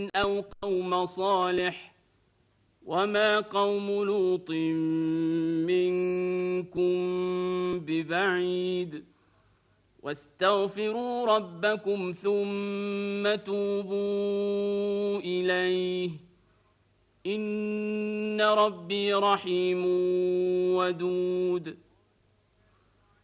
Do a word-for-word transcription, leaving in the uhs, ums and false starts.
أو قوم صالح وما قوم لوط منكم ببعيد واستغفروا ربكم ثم توبوا إليه إن ربي رحيم ودود